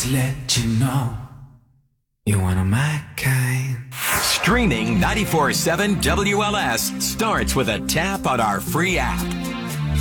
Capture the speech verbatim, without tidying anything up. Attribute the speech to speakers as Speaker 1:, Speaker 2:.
Speaker 1: to let you know you're one of my kind.
Speaker 2: Streaming ninety-four seven W L S starts with a tap on our free app.